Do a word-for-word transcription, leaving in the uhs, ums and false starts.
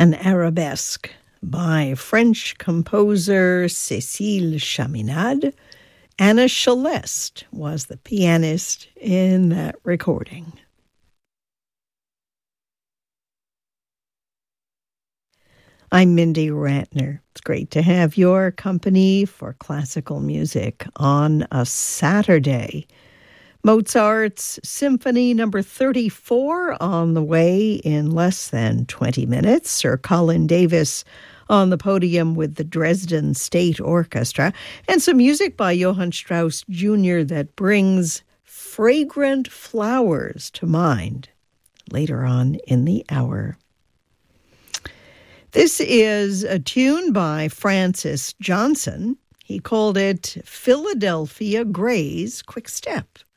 an arabesque by French composer Cécile Chaminade. Anna Celeste was the pianist in that recording. I'm Mindy Ratner. It's great to have your company for classical music on a Saturday. Mozart's Symphony number thirty-four on the way in less than twenty minutes. Sir Colin Davis on the podium with the Dresden State Orchestra, and some music by Johann Strauss Junior that brings fragrant flowers to mind later on in the hour. This is a tune by Francis Johnson. He called it Philadelphia Gray's Quick Step.